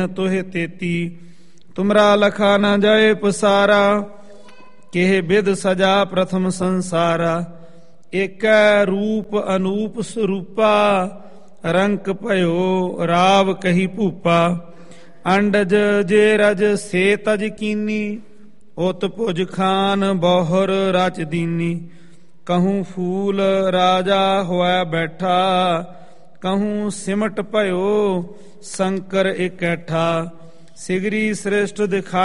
ਤੋਹਿ ਤੇਤੀ, ਤੁਮਰਾ ਲਖਾ ਨ ਜਾਏ ਪਸਾਰਾ। ਕਿਹ ਬਿਦ ਸਜਾ ਪ੍ਰਥਮ ਸੰਸਾਰਾ, ਏਕੈ ਰੂਪ ਅਨੂਪ ਸਰੂਪਾ। ਰੰਕ ਭਇਓ ਰਾਵ ਕਹੀ ਭੂਪਾ, ਅੰਡਜ ਜੇ ਰਜ ਸੇ ਤਜ ਕੀਨੀ। ਉਤ ਭੁਜ ਖਾਨ ਬਹੁਰ ਰਚ ਦੀਨੀ, ਕਹੂੰ ਫੂਲ ਰਾਜਾ ਹੋਇ ਬੈਠਾ। ਕਹੂੰ ਸਿਮਟ ਭਇਓ ਸ਼ੰਕਰ ਇਕੈਠਾ, ਸਿਗਰੀ ਸ੍ਰਿਸ਼ਟ ਦਿਖਾ